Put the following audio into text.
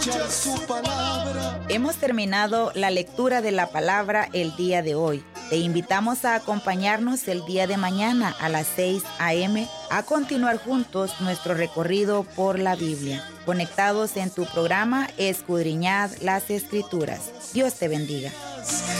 Su palabra. Hemos terminado la lectura de la palabra el día de hoy. Te invitamos a acompañarnos el día de mañana a las 6 a.m. a continuar juntos nuestro recorrido por la Biblia. Conectados en tu programa Escudriñad las Escrituras. Dios te bendiga.